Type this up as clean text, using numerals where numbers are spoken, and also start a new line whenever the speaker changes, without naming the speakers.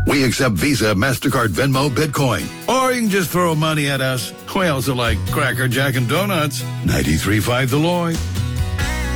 We accept Visa, MasterCard, Venmo, Bitcoin. Or you can just throw money at us. We also like Cracker Jack and Donuts. 93.5 The Lloyd.